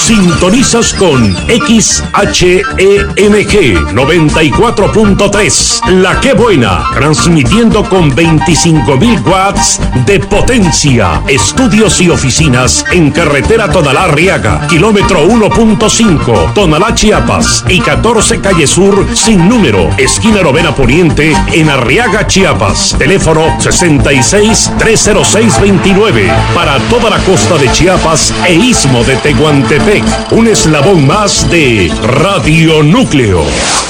Sintonizas con XHEMG 94.3, La Que Buena, transmitiendo con 25.000 watts de potencia. Estudios y oficinas en carretera Tonalá-Arriaga, kilómetro 1.5, Tonalá, Chiapas, y 14 Calle Sur, sin número, esquina Novena Poniente, en Arriaga, Chiapas. Teléfono 66-306-29, para toda la costa de Chiapas e istmo de Tehuantepec. Un eslabón más de Radio Núcleo.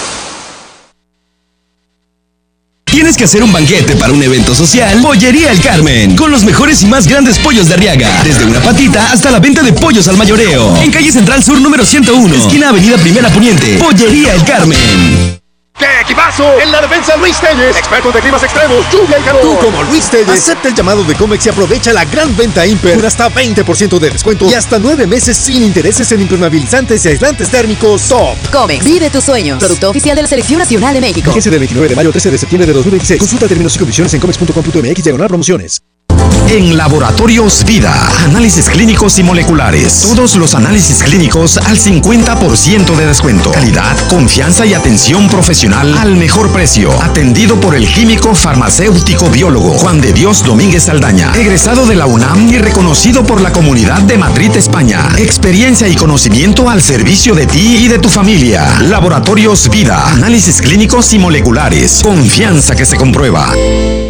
¿Tienes que hacer un banquete para un evento social? Pollería El Carmen, con los mejores y más grandes pollos de Arriaga. Desde una patita hasta la venta de pollos al mayoreo. En calle Central Sur número 101, esquina Avenida Primera Poniente. Pollería El Carmen. ¡Qué equipazo! En la defensa, Luis Telles, experto de climas extremos, lluvia y calor. Tú, como Luis Telles, acepta el llamado de Comex y aprovecha la gran venta Imper con hasta 20% de descuento y hasta 9 meses sin intereses en impermeabilizantes y aislantes térmicos Top. Comex, vive tus sueños. Producto oficial de la Selección Nacional de México. Vigencia del 29 de mayo al 13 de septiembre de 2026. Consulta términos y condiciones en comex.com.mx/promociones. En Laboratorios Vida, análisis clínicos y moleculares. Todos los análisis clínicos al 50% de descuento. Calidad, confianza y atención profesional al mejor precio. Atendido por el químico farmacéutico biólogo Juan de Dios Domínguez Saldaña, egresado de la UNAM y reconocido por la comunidad de Madrid, España. Experiencia y conocimiento al servicio de ti y de tu familia. Laboratorios Vida, análisis clínicos y moleculares. Confianza que se comprueba.